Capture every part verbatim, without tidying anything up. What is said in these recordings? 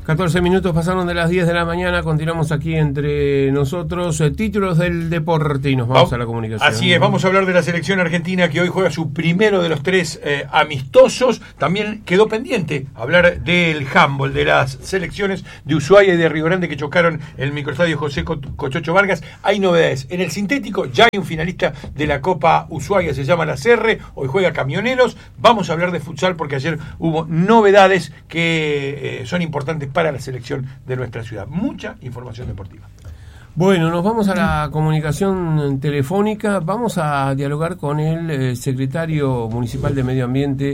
catorce minutos pasaron de las diez de la mañana, continuamos aquí entre nosotros, eh, títulos del deporte y nos vamos, vamos a la comunicación. Así es, vamos a hablar de la selección argentina que hoy juega su primero de los tres eh, amistosos. También quedó pendiente hablar del handball, de las selecciones de Ushuaia y de Río Grande que chocaron en el microestadio José Cochocho Vargas. Hay novedades, en el sintético ya hay un finalista de la Copa Ushuaia, se llama La Serre, hoy juega Camioneros. Vamos a hablar de futsal porque ayer hubo novedades que eh, son importantes para la selección de nuestra ciudad. Mucha información deportiva. Bueno, nos vamos a la comunicación telefónica. Vamos a dialogar con el eh, secretario municipal de Medio Ambiente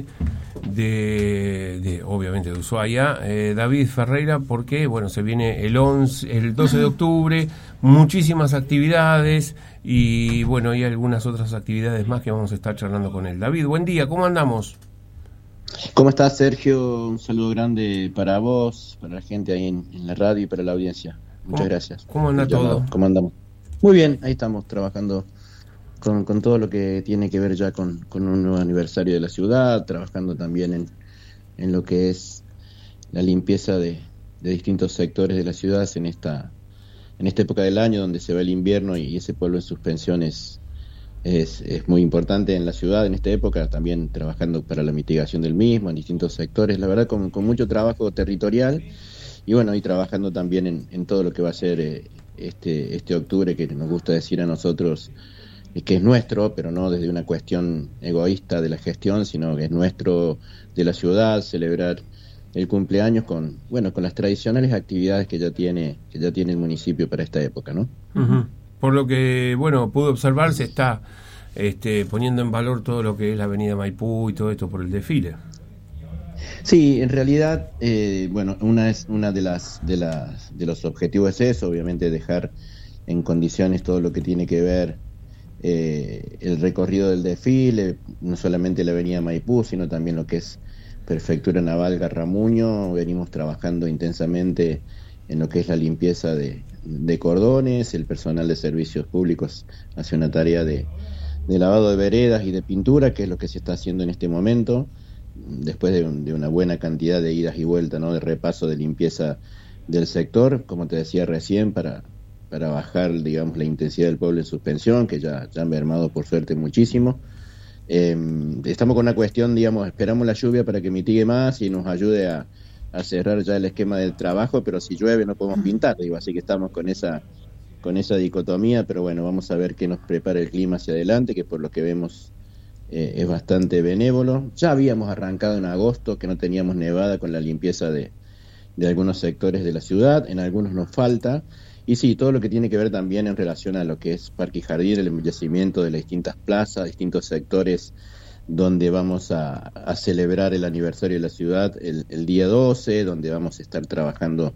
de, de obviamente de Ushuaia, eh, David Ferreira, porque bueno, se viene el once, el doce de octubre, muchísimas actividades y bueno, hay algunas otras actividades más que vamos a estar charlando con él. David, buen día, ¿cómo andamos? ¿Cómo estás, Sergio? Un saludo grande para vos, para la gente ahí en, en la radio y para la audiencia. Muchas ¿Cómo, gracias. ¿Cómo anda todo? ¿Cómo andamos? Muy bien, ahí estamos trabajando con, con todo lo que tiene que ver ya con, con un nuevo aniversario de la ciudad, trabajando también en, en lo que es la limpieza de, de distintos sectores de la ciudad en esta, en esta época del año donde se va el invierno y ese pueblo en suspensión es Es, es muy importante en la ciudad en esta época, también trabajando para la mitigación del mismo en distintos sectores, la verdad con, con mucho trabajo territorial y bueno, y trabajando también en, en todo lo que va a ser eh, este, este octubre que nos gusta decir a nosotros eh, que es nuestro, pero no desde una cuestión egoísta de la gestión, sino que es nuestro de la ciudad, celebrar el cumpleaños con, bueno, con las tradicionales actividades que ya tiene, que ya tiene el municipio para esta época, ¿no? Uh-huh. Por lo que, bueno, pude observar, se está este, poniendo en valor todo lo que es la avenida Maipú y todo esto por el desfile. Sí, en realidad, eh, bueno, una es una de las de las de los objetivos es eso, obviamente dejar en condiciones todo lo que tiene que ver eh, el recorrido del desfile, no solamente la avenida Maipú, sino también lo que es Prefectura Naval Garramuño. Venimos trabajando intensamente en lo que es la limpieza de, de cordones, el personal de servicios públicos hace una tarea de, de lavado de veredas y de pintura, que es lo que se está haciendo en este momento, después de, un, de una buena cantidad de idas y vueltas, ¿no? De repaso de limpieza del sector, como te decía recién, para, para bajar, digamos, la intensidad del pueblo en suspensión, que ya, ya han mermado por suerte muchísimo. Eh, estamos con una cuestión, digamos, esperamos la lluvia para que mitigue más y nos ayude a a cerrar ya el esquema del trabajo, pero si llueve no podemos pintar, digo, así que estamos con esa con esa dicotomía, pero bueno, vamos a ver qué nos prepara el clima hacia adelante, que por lo que vemos eh, es bastante benévolo. Ya habíamos arrancado en agosto, que no teníamos nevada con la limpieza de, de algunos sectores de la ciudad, en algunos nos falta, y sí, todo lo que tiene que ver también en relación a lo que es Parque y Jardín, el embellecimiento de las distintas plazas, distintos sectores donde vamos a, a celebrar el aniversario de la ciudad el, el día doce, donde vamos a estar trabajando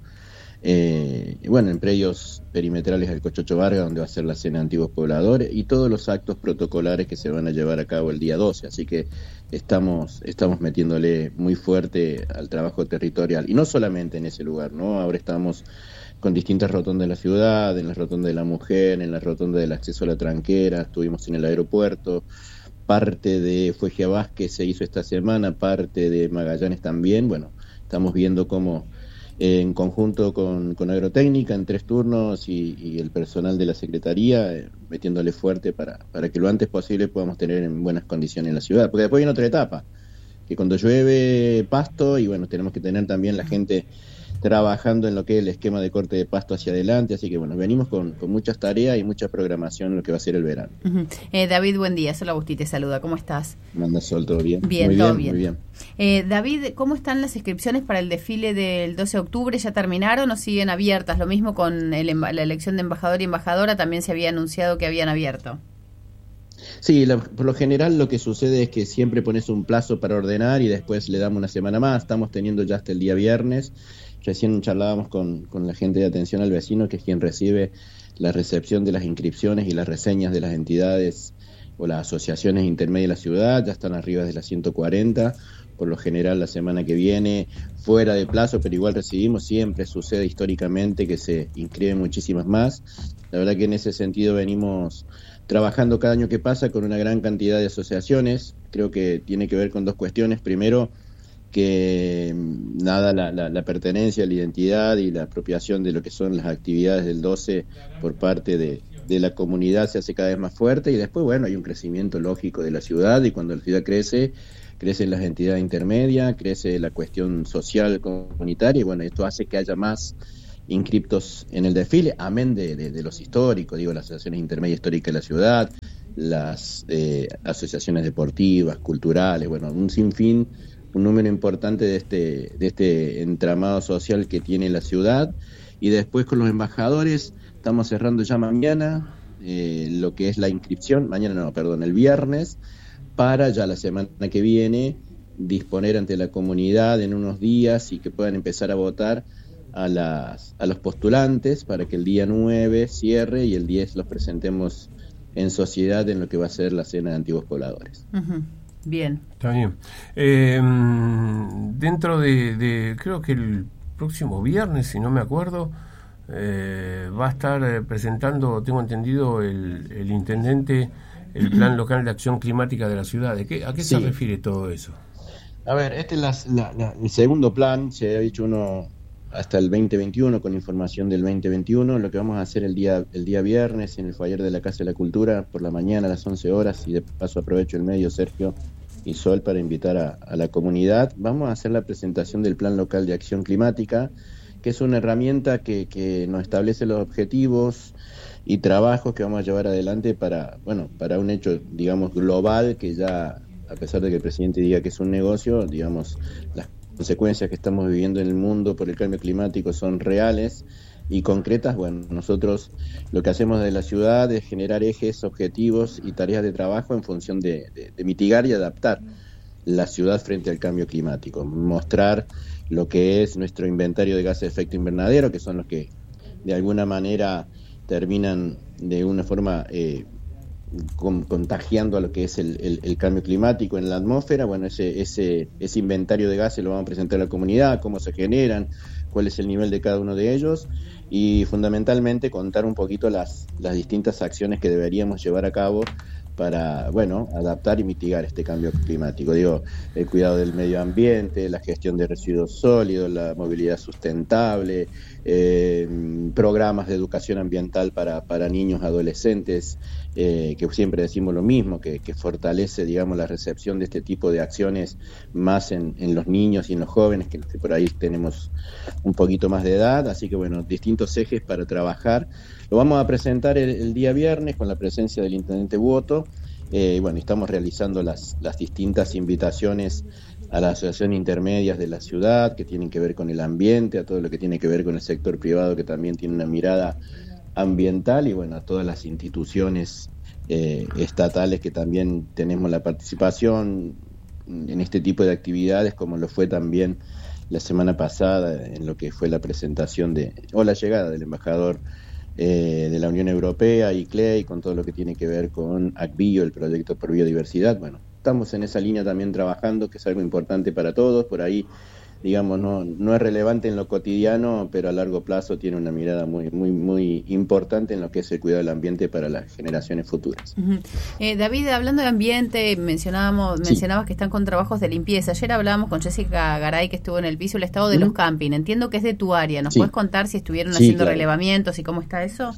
eh, bueno, en predios perimetrales del Cochocho Vargas, donde va a ser la cena de antiguos pobladores y todos los actos protocolares que se van a llevar a cabo el día doce, así que estamos, estamos metiéndole muy fuerte al trabajo territorial, y no solamente en ese lugar, ¿no? Ahora estamos con distintas rotondas de la ciudad, en la rotonda de la mujer, en la rotonda del acceso a la tranquera, estuvimos en el aeropuerto, parte de Fuegia Vázquez se hizo esta semana, parte de Magallanes también. Bueno, estamos viendo cómo eh, en conjunto con, con Agrotécnica, en tres turnos y, y el personal de la Secretaría, eh, metiéndole fuerte para, para que lo antes posible podamos tener en buenas condiciones la ciudad. Porque después viene otra etapa, que cuando llueve pasto, y bueno, tenemos que tener también la gente trabajando en lo que es el esquema de corte de pasto hacia adelante, así que bueno, venimos con, con muchas tareas y mucha programación en lo que va a ser el verano. Uh-huh. eh, David, buen día, Sol Agustí te saluda, ¿cómo estás? Manda Sol, ¿todo bien? Bien, muy todo bien, bien. Muy bien. Eh, David, ¿cómo están las inscripciones para el desfile del doce de octubre? ¿Ya terminaron o siguen abiertas? Lo mismo con el, la elección de embajador y embajadora, también se había anunciado que habían abierto. Sí, la, por lo general lo que sucede es que siempre pones un plazo para ordenar y después le damos una semana más. Estamos teniendo ya hasta el día viernes. Recién charlábamos con, con la gente de atención al vecino, que es quien recibe la recepción de las inscripciones y las reseñas de las entidades o las asociaciones intermedias de la ciudad. Ya están arriba de las ciento cuarenta. Por lo general la semana que viene, fuera de plazo, pero igual recibimos. Siempre sucede históricamente que se inscriben muchísimas más. La verdad que en ese sentido venimos trabajando cada año que pasa con una gran cantidad de asociaciones. Creo que tiene que ver con dos cuestiones. Primero, que nada, la, la, la pertenencia, la identidad y la apropiación de lo que son las actividades del doce por parte de, de la comunidad se hace cada vez más fuerte, y después, bueno, hay un crecimiento lógico de la ciudad, y cuando la ciudad crece, crecen las entidades intermedias, crece la cuestión social comunitaria, y bueno, esto hace que haya más inscriptos en el desfile, amén de, de, de los históricos, digo, las asociaciones intermedias históricas de la ciudad, las eh, asociaciones deportivas, culturales, bueno, un sinfín, un número importante de este, de este entramado social que tiene la ciudad. Y después con los embajadores estamos cerrando ya mañana eh, lo que es la inscripción, mañana no, perdón, el viernes, para ya la semana que viene disponer ante la comunidad en unos días y que puedan empezar a votar a las a los postulantes para que el día nueve cierre y el diez los presentemos en sociedad en lo que va a ser la cena de antiguos pobladores. Uh-huh. Bien. Está bien. Eh, dentro de, de, creo que el próximo viernes, si no me acuerdo, eh, va a estar presentando, tengo entendido, el, el intendente, el Plan Local de Acción Climática de la ciudad. ¿De qué, ¿A qué sí. se refiere todo eso? A ver, este es la, la, la, el segundo plan, se había dicho uno hasta el veinte veintiuno, con información del veinte veintiuno. Lo que vamos a hacer el día el día viernes en el foyer de la Casa de la Cultura por la mañana a las once horas, y de paso aprovecho el medio, Sergio y Sol, para invitar a, a la comunidad. Vamos a hacer la presentación del Plan Local de Acción Climática, que es una herramienta que, que nos establece los objetivos y trabajos que vamos a llevar adelante para, bueno, para un hecho, digamos, global, que ya, a pesar de que el presidente diga que es un negocio, digamos, las consecuencias que estamos viviendo en el mundo por el cambio climático son reales y concretas. Bueno, nosotros lo que hacemos de la ciudad es generar ejes, objetivos y tareas de trabajo en función de, de, de mitigar y adaptar la ciudad frente al cambio climático, mostrar lo que es nuestro inventario de gases de efecto invernadero, que son los que de alguna manera terminan de una forma eh, con, contagiando a lo que es el, el, el cambio climático en la atmósfera. Bueno, ese, ese, ese inventario de gases lo vamos a presentar a la comunidad, cómo se generan, cuál es el nivel de cada uno de ellos, y fundamentalmente contar un poquito las, las distintas acciones que deberíamos llevar a cabo para, bueno, adaptar y mitigar este cambio climático. Digo, el cuidado del medio ambiente, la gestión de residuos sólidos, la movilidad sustentable, eh, programas de educación ambiental para, para niños, adolescentes, eh, que siempre decimos lo mismo, que, que fortalece, digamos, la recepción de este tipo de acciones más en, en los niños y en los jóvenes, que por ahí tenemos un poquito más de edad. Así que, bueno, distintos ejes para trabajar. Lo vamos a presentar el, el día viernes con la presencia del intendente Boto. Eh, y bueno, estamos realizando las, las distintas invitaciones a las asociaciones intermedias de la ciudad que tienen que ver con el ambiente, a todo lo que tiene que ver con el sector privado que también tiene una mirada ambiental, y bueno, a todas las instituciones eh, estatales que también tenemos la participación en este tipo de actividades, como lo fue también la semana pasada en lo que fue la presentación de o la llegada del embajador Eh, de la Unión Europea y C L E I, con todo lo que tiene que ver con ACBio, el proyecto por biodiversidad. Bueno, estamos en esa línea también trabajando, que es algo importante para todos. Por ahí, digamos, no, no es relevante en lo cotidiano, pero a largo plazo tiene una mirada muy, muy, muy importante en lo que es el cuidado del ambiente para las generaciones futuras. Uh-huh. eh, David, hablando de ambiente, mencionábamos, sí. mencionabas que están con trabajos de limpieza. Ayer hablábamos con Jessica Garay, que estuvo en el piso, el estado de uh-huh. los camping. Entiendo que es de tu área. ¿Nos sí. puedes contar si estuvieron sí, haciendo claro. relevamientos y cómo está eso?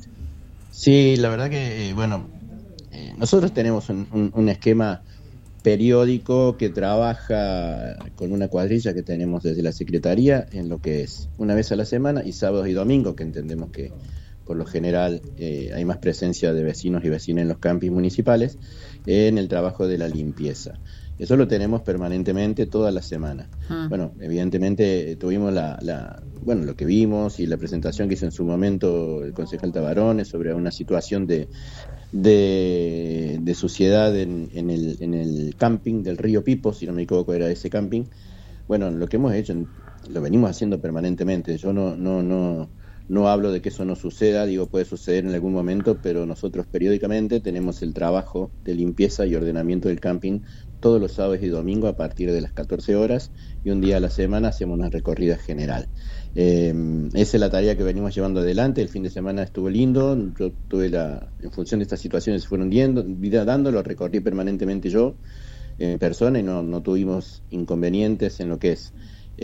Sí, la verdad que, eh, bueno, eh, nosotros tenemos un, un, un esquema periódico que trabaja con una cuadrilla que tenemos desde la Secretaría en lo que es una vez a la semana y sábados y domingos, que entendemos que por lo general eh, hay más presencia de vecinos y vecinas en los campings municipales, eh, en el trabajo de la limpieza. Eso lo tenemos permanentemente toda la semana. Ah. Bueno, evidentemente tuvimos la, la, bueno, lo que vimos y la presentación que hizo en su momento el concejal Tabarones sobre una situación de de, de suciedad en, en, el, en el camping del Río Pipo, si no me equivoco era ese camping. Bueno, lo que hemos hecho, lo venimos haciendo permanentemente. Yo no, no, no, no hablo de que eso no suceda, digo, puede suceder en algún momento, pero nosotros periódicamente tenemos el trabajo de limpieza y ordenamiento del camping todos los sábados y domingos a partir de las catorce horas, y un día a la semana hacemos una recorrida general. Eh, esa es la tarea que venimos llevando adelante. El fin de semana estuvo lindo, yo tuve la, en función de estas situaciones se fueron diendo, dando, lo recorrí permanentemente yo, en persona y no, no tuvimos inconvenientes en lo que es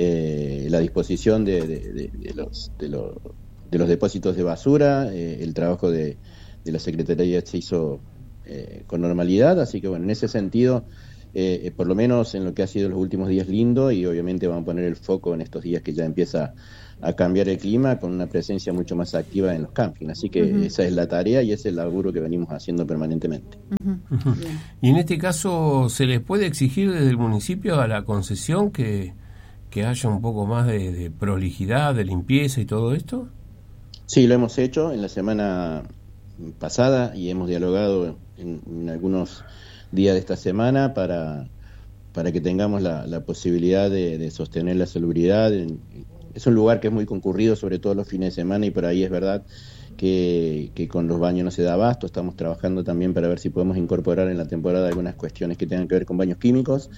eh, la disposición de, de, de, de, los, de, los, de los depósitos de basura. Eh, el trabajo de, de la Secretaría se hizo eh, con normalidad, así que bueno, en ese sentido, eh, eh, por lo menos en lo que ha sido los últimos días, lindo, y obviamente vamos a poner el foco en estos días que ya empieza a cambiar el clima con una presencia mucho más activa en los campings. Así que uh-huh. esa es la tarea y ese es el laburo que venimos haciendo permanentemente. Uh-huh. Uh-huh. Y en este caso, ¿se les puede exigir desde el municipio a la concesión que, que haya un poco más de, de prolijidad, de limpieza y todo esto? Sí, lo hemos hecho en la semana pasada y hemos dialogado en, en algunos días de esta semana para, para que tengamos la, la posibilidad de, de sostener la salubridad. En, Es un lugar que es muy concurrido, sobre todo los fines de semana, y por ahí es verdad que, que con los baños no se da abasto. Estamos trabajando también para ver si podemos incorporar en la temporada algunas cuestiones que tengan que ver con baños químicos,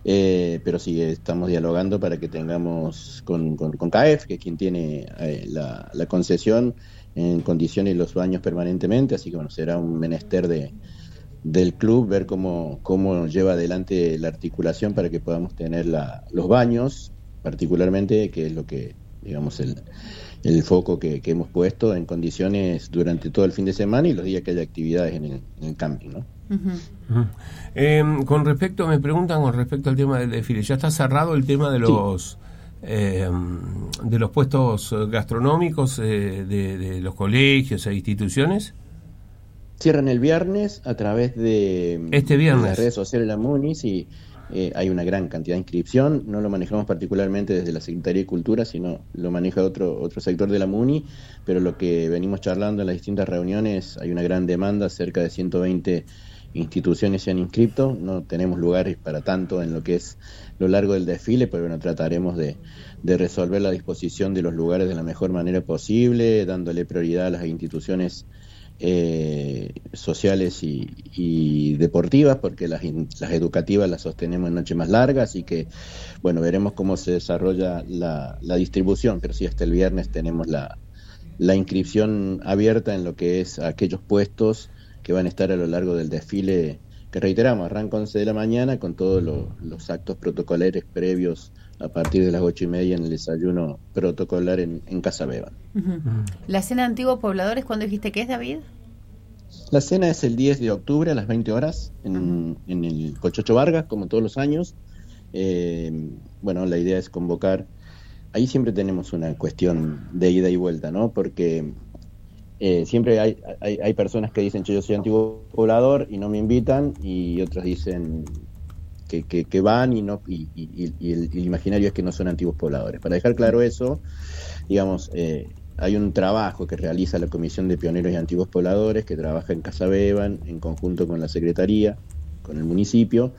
eh, pero sí estamos dialogando para que tengamos con, con, con C A E F, que es quien tiene eh, la, la concesión, en condiciones los baños permanentemente, así que bueno, será un menester de del club ver cómo, cómo lleva adelante la articulación para que podamos tener la, los baños, particularmente, que es lo que, digamos, el, el foco que, que hemos puesto en condiciones durante todo el fin de semana y los días que haya actividades en el, en el camping, ¿no? Uh-huh. Uh-huh. Eh, con respecto, me preguntan con respecto al tema del desfile, ¿ya está cerrado el tema de los sí. eh, de los puestos gastronómicos eh, de, de los colegios e instituciones? Cierran el viernes a través de, este viernes. de las redes sociales de la MUNIS y Eh, hay una gran cantidad de inscripción. No lo manejamos particularmente desde la Secretaría de Cultura, sino lo maneja otro otro sector de la MUNI, pero lo que venimos charlando en las distintas reuniones, hay una gran demanda, cerca de ciento veinte instituciones se han inscrito, no tenemos lugares para tanto en lo que es lo largo del desfile, pero bueno, trataremos de, de resolver la disposición de los lugares de la mejor manera posible, dándole prioridad a las instituciones Eh, sociales y, y deportivas, porque las, las educativas las sostenemos en noche más larga, así que bueno, veremos cómo se desarrolla la, la distribución, pero sí, hasta el viernes tenemos la, la inscripción abierta en lo que es aquellos puestos que van a estar a lo largo del desfile, que reiteramos, arranca once de la mañana con todos lo, los actos protocolares previos a partir de las ocho y media en el desayuno protocolar en, en Casa Beban. Uh-huh. ¿La cena de antiguos pobladores cuándo dijiste que es, David? La cena es el diez de octubre a las veinte horas en, uh-huh. en el Cochocho Vargas, como todos los años. Eh, bueno, la idea es convocar, ahí siempre tenemos una cuestión de ida y vuelta, ¿no? Porque eh, siempre hay, hay, hay personas que dicen, yo soy antiguo poblador y no me invitan, y otros dicen Que, que, que van y no y, y, y, el, y el imaginario es que no son antiguos pobladores. Para dejar claro eso, digamos, eh, hay un trabajo que realiza la Comisión de Pioneros y Antiguos Pobladores, que trabaja en Casa Beban en conjunto con la Secretaría, con el municipio,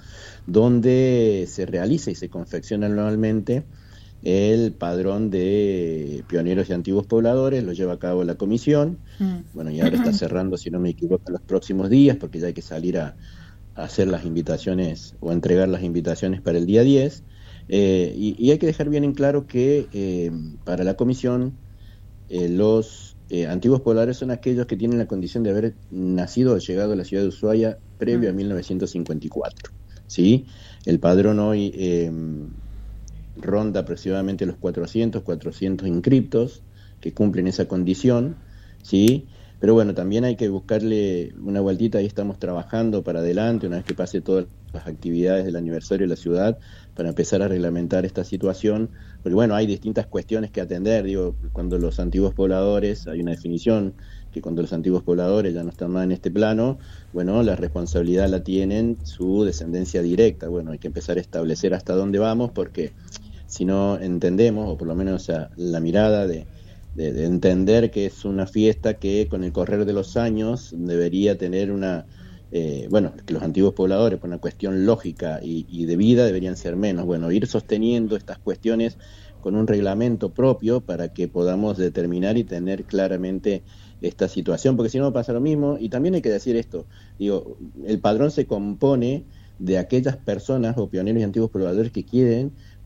donde se realiza y se confecciona anualmente el padrón de pioneros y antiguos pobladores, lo lleva a cabo la comisión, mm. bueno, y ahora está cerrando, si no me equivoco, los próximos días, porque ya hay que salir a hacer las invitaciones o entregar las invitaciones para el día diez, eh, y, y hay que dejar bien en claro que eh, para la comisión eh, los eh, antiguos pobladores son aquellos que tienen la condición de haber nacido o llegado a la ciudad de Ushuaia previo mm. a mil novecientos cincuenta y cuatro, ¿sí? El padrón hoy eh, ronda aproximadamente los cuatrocientos, cuatrocientos inscriptos que cumplen esa condición, ¿sí? Pero bueno, también hay que buscarle una vueltita, ahí estamos trabajando para adelante, una vez que pase todas las actividades del aniversario de la ciudad, para empezar a reglamentar esta situación, porque bueno, hay distintas cuestiones que atender, digo, cuando los antiguos pobladores, hay una definición, que cuando los antiguos pobladores ya no están más en este plano, bueno, la responsabilidad la tienen su descendencia directa, bueno, hay que empezar a establecer hasta dónde vamos, porque si no entendemos, o por lo menos, o sea, la mirada de De, de entender que es una fiesta que con el correr de los años debería tener una, eh, bueno, que los antiguos pobladores por una cuestión lógica y, y de vida deberían ser menos, bueno, ir sosteniendo estas cuestiones con un reglamento propio para que podamos determinar y tener claramente esta situación, porque si no pasa lo mismo. Y también hay que decir esto, digo, el padrón se compone de aquellas personas o pioneros y antiguos pobladores que quieren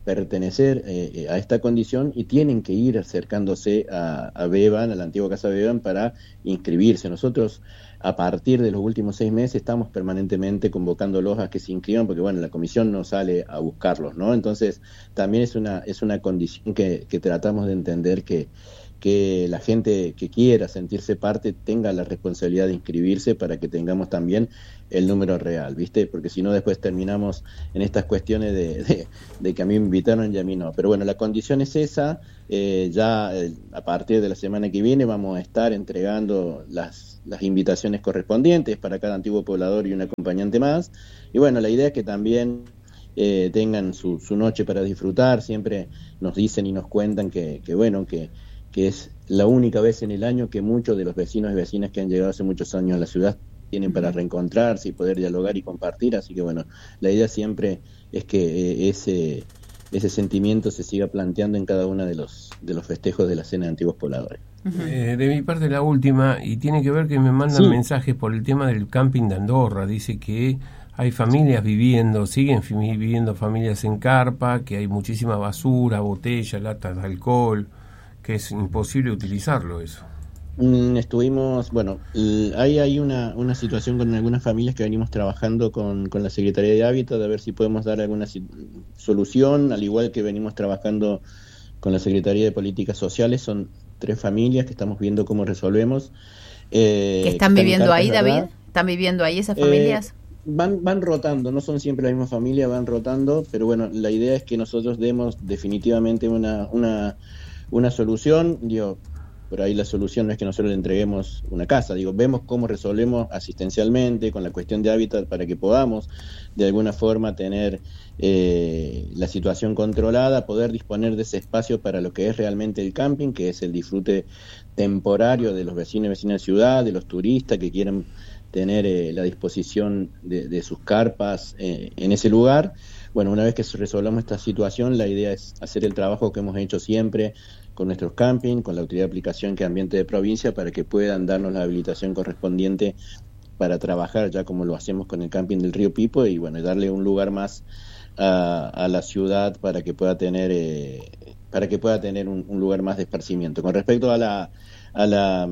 pertenecer eh, a esta condición y tienen que ir acercándose a, a Bevan, a la antigua Casa Bevan, para inscribirse. Nosotros, a partir de los últimos seis meses, estamos permanentemente convocándolos a que se inscriban, porque bueno, la comisión no sale a buscarlos, ¿no? Entonces, también es una, es una condición que, que tratamos de entender, que que la gente que quiera sentirse parte tenga la responsabilidad de inscribirse para que tengamos también el número real, ¿viste? Porque si no después terminamos en estas cuestiones de, de, de que a mí me invitaron y a mí no. Pero bueno, la condición es esa, eh, ya eh, a partir de la semana que viene vamos a estar entregando las, las invitaciones correspondientes para cada antiguo poblador y un acompañante más. Y bueno, la idea es que también eh, tengan su, su noche para disfrutar. Siempre nos dicen y nos cuentan que, que bueno, que que es la única vez en el año que muchos de los vecinos y vecinas que han llegado hace muchos años a la ciudad tienen para reencontrarse y poder dialogar y compartir. Así que bueno, la idea siempre es que eh, ese ese sentimiento se siga planteando en cada uno de los de los festejos de la Cena de Antiguos Pobladores. Uh-huh. Eh, de mi parte la última, y tiene que ver que me mandan sí. mensajes por el tema del camping de Andorra. Dice que hay familias viviendo, siguen viviendo familias en carpa, que hay muchísima basura, botellas, latas de alcohol, que es imposible utilizarlo eso. Mm, estuvimos, bueno, ahí hay una, una situación con algunas familias que venimos trabajando con, con la Secretaría de Hábitat, a ver si podemos dar alguna si, solución, al igual que venimos trabajando con la Secretaría de Políticas Sociales. Son tres familias que estamos viendo cómo resolvemos. Eh, ¿Que están, están viviendo ahí, David? ¿Están viviendo ahí esas familias? Eh, Van, van rotando, no son siempre la misma familia, van rotando, pero bueno, la idea es que nosotros demos definitivamente una... una una solución. Digo, por ahí la solución no es que nosotros le entreguemos una casa, digo, vemos cómo resolvemos asistencialmente con la cuestión de hábitat para que podamos de alguna forma tener eh, la situación controlada, poder disponer de ese espacio para lo que es realmente el camping, que es el disfrute temporario de los vecinos y vecinas de ciudad, de los turistas que quieran tener eh, la disposición de, de sus carpas eh, en ese lugar. Bueno, una vez que resolvamos esta situación, la idea es hacer el trabajo que hemos hecho siempre con nuestros camping, con la autoridad de aplicación que es Ambiente de Provincia, para que puedan darnos la habilitación correspondiente para trabajar ya como lo hacemos con el camping del Río Pipo, y bueno, darle un lugar más a, a la ciudad para que pueda tener eh, para que pueda tener un, un lugar más de esparcimiento. Con respecto a la a la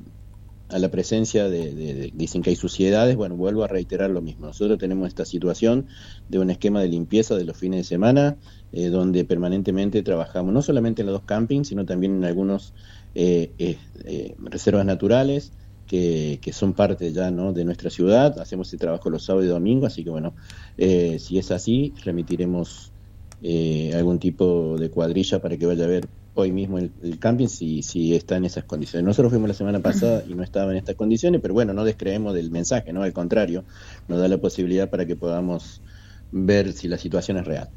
a la presencia de, de, de, dicen que hay suciedades, bueno, vuelvo a reiterar lo mismo. Nosotros tenemos esta situación de un esquema de limpieza de los fines de semana, eh, donde permanentemente trabajamos, no solamente en los dos campings, sino también en algunos eh, eh, eh, reservas naturales, que, que son parte ya, ¿no?, de nuestra ciudad. Hacemos ese trabajo los sábados y domingos, así que bueno, eh, si es así, remitiremos eh, algún tipo de cuadrilla para que vaya a ver hoy mismo el, el camping si, si está en esas condiciones. Nosotros fuimos la semana pasada y no estaba en estas condiciones, pero bueno, no descreemos del mensaje, ¿no? Al contrario, nos da la posibilidad para que podamos ver si la situación es real.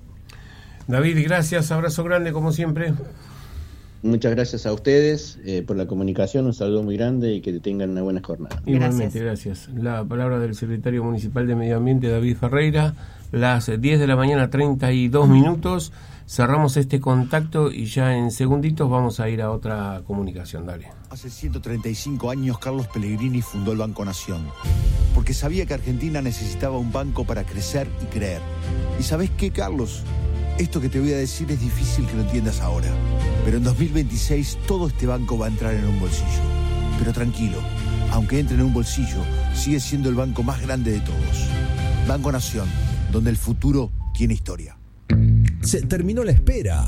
David, gracias, abrazo grande como siempre. Muchas gracias a ustedes eh, por la comunicación, un saludo muy grande y que tengan una buena jornada. Igualmente, gracias. gracias. La palabra del secretario municipal de Medio Ambiente, David Ferreira, las diez de la mañana, treinta y dos minutos. Cerramos este contacto y ya en segunditos vamos a ir a otra comunicación. Dale. Hace ciento treinta y cinco años Carlos Pellegrini fundó el Banco Nación, porque sabía que Argentina necesitaba un banco para crecer y creer. ¿Y sabés qué, Carlos? Esto que te voy a decir es difícil que lo entiendas ahora, pero en dos mil veintiséis todo este banco va a entrar en un bolsillo. Pero tranquilo, aunque entre en un bolsillo, sigue siendo el banco más grande de todos. Banco Nación, donde el futuro tiene historia. Se terminó la espera.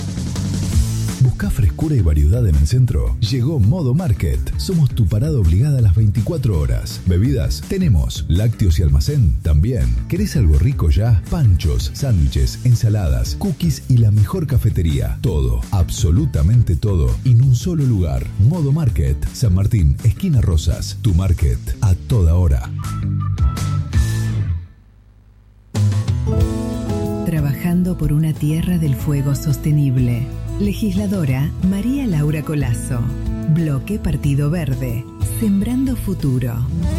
Busca frescura y variedad en el centro. Llegó Modo Market. Somos tu parada obligada a las veinticuatro horas. Bebidas, tenemos. Lácteos y almacén, también. ¿Querés algo rico ya? Panchos, sándwiches, ensaladas, cookies y la mejor cafetería. Todo, absolutamente todo, en un solo lugar. Modo Market. San Martín, esquina Rosas. Tu market, a toda hora. Trabajando por una tierra del fuego sostenible. Legisladora María Laura Colazo. Bloque Partido Verde. Sembrando futuro.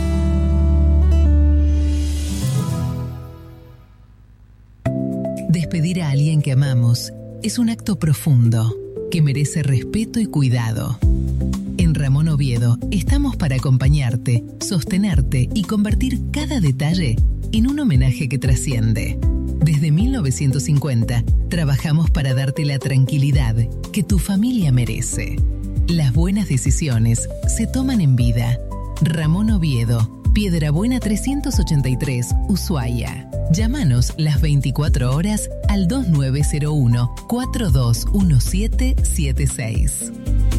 Despedir a alguien que amamos es un acto profundo que merece respeto y cuidado. En Ramón Oviedo estamos para acompañarte, sostenerte y convertir cada detalle en un homenaje que trasciende. Desde mil novecientos cincuenta, trabajamos para darte la tranquilidad que tu familia merece. Las buenas decisiones se toman en vida. Ramón Oviedo, Piedrabuena trescientos ochenta y tres, Ushuaia. Llámanos las veinticuatro horas al dos nueve cero uno, cuatro dos uno siete siete seis.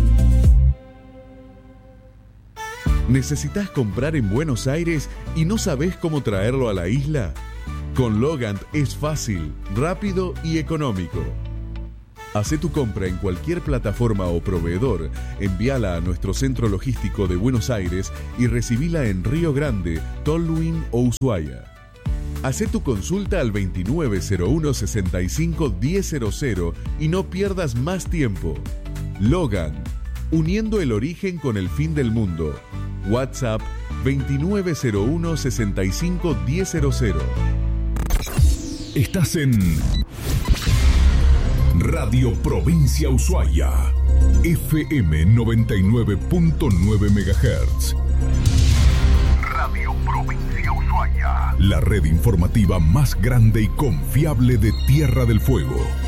¿Necesitas comprar en Buenos Aires y no sabés cómo traerlo a la isla? Con Logant es fácil, rápido y económico. Hacé tu compra en cualquier plataforma o proveedor, envíala a nuestro centro logístico de Buenos Aires y recibila en Río Grande, Tolwyn o Ushuaia. Hacé tu consulta al veintinueve cero uno, sesenta y cinco, diez cero cero y no pierdas más tiempo. Logan, uniendo el origen con el fin del mundo. WhatsApp veintinueve cero uno, sesenta y cinco, diez cero cero. Estás en Radio Provincia Ushuaia, F M noventa y nueve punto nueve megahertz. Radio Provincia Ushuaia, la red informativa más grande y confiable de Tierra del Fuego.